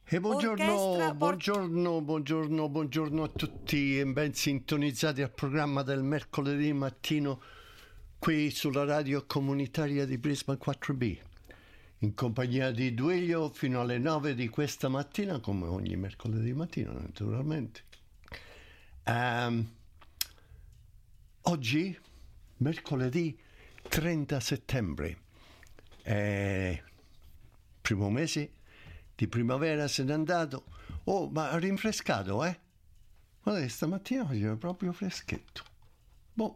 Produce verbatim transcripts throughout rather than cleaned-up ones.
E buongiorno, Orchestra, buongiorno, buongiorno, buongiorno a tutti e ben sintonizzati al programma del mercoledì mattino qui sulla radio comunitaria di Brisbane quattro B, in compagnia di Duilio fino alle nove di questa mattina, come ogni mercoledì mattina naturalmente. Um, oggi, mercoledì trenta settembre, è primo mese di primavera, se n'è andato. Oh, ma ha rinfrescato, eh? Guarda, stamattina faceva proprio freschetto. Boh,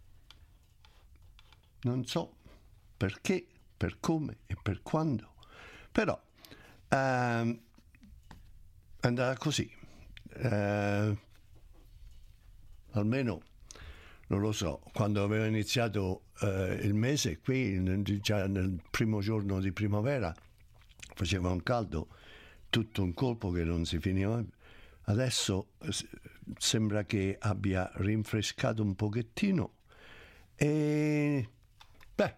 non so perché, per come e per quando, però ehm, è andata così. Eh, almeno, non lo so, quando aveva iniziato eh, il mese qui, già nel primo giorno di primavera, faceva un caldo tutto un colpo che non si finiva. Adesso sembra che abbia rinfrescato un pochettino e beh,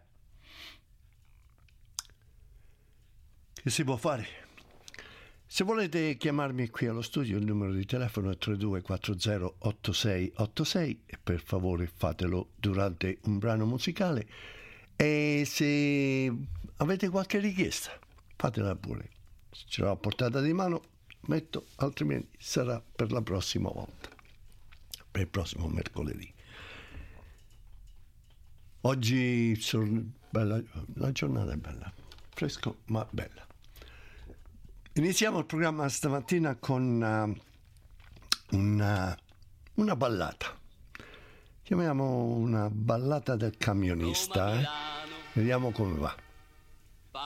che si può fare? Se volete chiamarmi qui allo studio, il numero di telefono è tre due quattro zero otto sei otto sei e per favore fatelo durante un brano musicale, e se avete qualche richiesta fatela pure, ce l'ho a portata di mano, metto, altrimenti sarà per la prossima volta, per il prossimo mercoledì. Oggi son, bella, la giornata è bella, fresco ma bella. Iniziamo il programma stamattina con uh, una, una ballata, chiamiamo una ballata del camionista, eh? Vediamo come va.